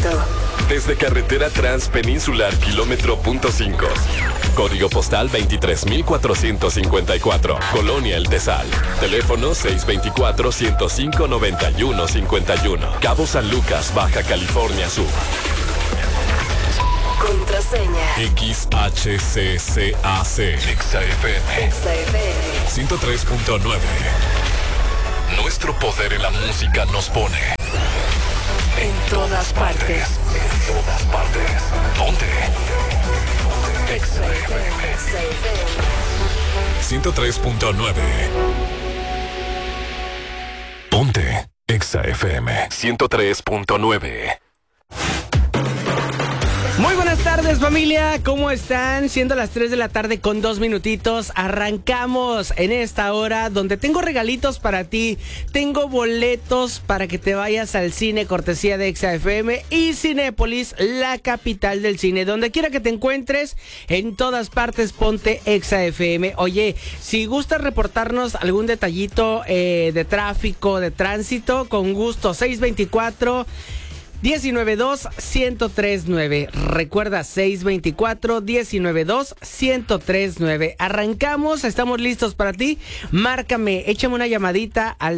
éxito. Desde carretera transpeninsular kilómetro punto 5. Código postal 23,454. Colonia El Tesal. Teléfono 624-105-9151. Cabo San Lucas, Baja California Sur. Contraseña. XHCCAC. XFM. 103.9. Nuestro poder en la música nos pone En todas partes. En todas partes. ¿Dónde? XFM 103.9. Ponte XFM 103.9. Muy buenas tardes, familia, ¿cómo están? Siendo las 3 de la tarde con 2 minutitos, arrancamos en esta hora donde tengo regalitos para ti. Tengo boletos para que te vayas al cine, cortesía de XFM y Cinépolis, la capital del cine. Donde quiera que te encuentres, en todas partes, ponte XFM. Oye, si gustas reportarnos algún detallito de tráfico, de tránsito, con gusto, 624-192-1039. Recuerda, 624-192-1039. Arrancamos, estamos listos para ti. Márcame, échame una llamadita al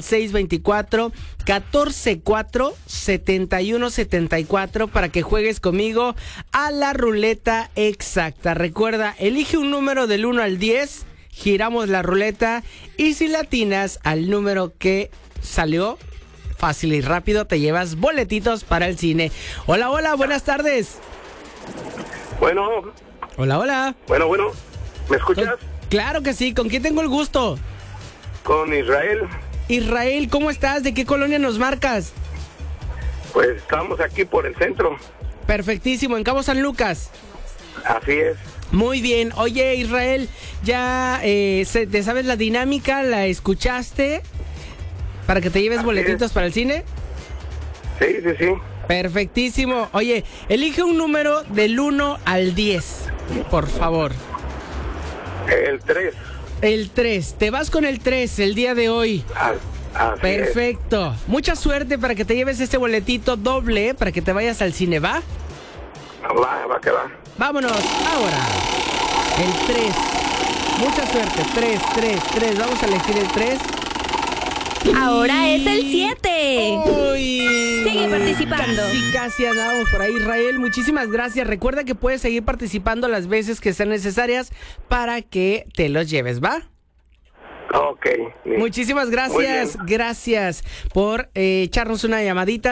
624-144-7174 para que juegues conmigo a la ruleta exacta. Recuerda, elige un número del 1 al 10, giramos la ruleta y si latinas al número que salió, fácil y rápido, te llevas boletitos para el cine. Hola, hola, buenas tardes. Bueno. Hola, hola. Bueno, ¿me escuchas? Claro que sí, ¿con quién tengo el gusto? Con Israel. Israel, ¿cómo estás? ¿De qué colonia nos marcas? Pues estamos aquí por el centro. Perfectísimo, en Cabo San Lucas. Así es. Muy bien. Oye, Israel, ¿ya te sabes la dinámica? ¿La escuchaste? ¿Para que te lleves boletitos para el cine? Sí. Perfectísimo. Oye, elige un número del 1 al 10, por favor. El 3. El 3. Te vas con el 3 el día de hoy. Así Perfecto. es. Mucha suerte para que te lleves este boletito doble para que te vayas al cine, ¿va? Va que va. Vámonos, ahora. El 3. Mucha suerte. 3. Vamos a elegir el 3. Ahora es el 7. ¡Uy! Sigue participando. Casi andamos por ahí, Israel. Muchísimas gracias. Recuerda que puedes seguir participando las veces que sean necesarias para que te los lleves, ¿va? Ok. Bien. Muchísimas gracias. Gracias por echarnos una llamadita.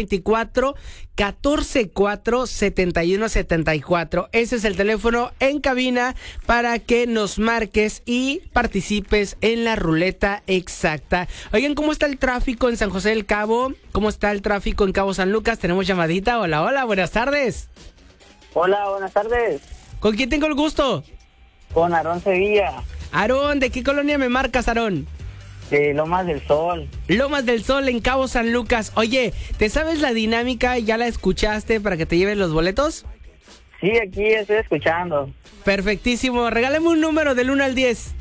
624-144-7174. Ese es el teléfono en cabina para que nos marques y participes en la ruleta exacta. Oigan, ¿cómo está el tráfico en San José del Cabo? ¿Cómo está el tráfico en Cabo San Lucas? Tenemos llamadita. Hola, hola, buenas tardes. Hola, buenas tardes. ¿Con quién tengo el gusto? Con Aarón Sevilla. Aarón, ¿de qué colonia me marcas, Aarón? De Lomas del Sol. Lomas del Sol, en Cabo San Lucas. Oye, ¿te sabes la dinámica? ¿Ya la escuchaste para que te lleven los boletos? Sí, aquí estoy escuchando. Perfectísimo. Regálame un número del 1 al 10.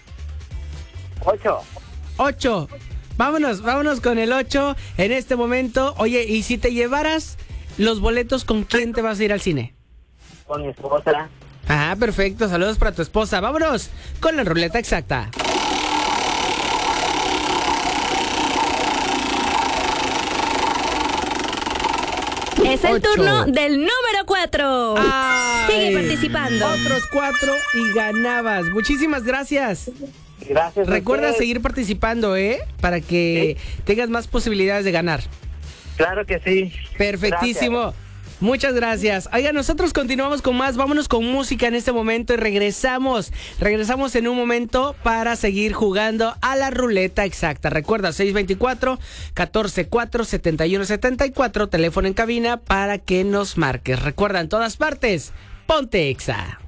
8. 8. Vámonos con el 8 en este momento. Oye, ¿y si te llevaras los boletos, con quién te vas a ir al cine? Con mi esposa. Ah, perfecto. Saludos para tu esposa. Vámonos con la ruleta exacta. Es el 8. turno del número 4. ¡Ay! Sigue participando. Otros 4 y ganabas. Muchísimas gracias. Gracias. Recuerda a ustedes. seguir participando, para que tengas más posibilidades de ganar. Claro que sí. Perfectísimo. Gracias. Muchas gracias. Oiga, nosotros continuamos con más. Vámonos con música en este momento y regresamos. Regresamos en un momento para seguir jugando a la ruleta exacta. Recuerda, 624-144-7174, teléfono en cabina para que nos marques. Recuerda, en todas partes, ponte Exa.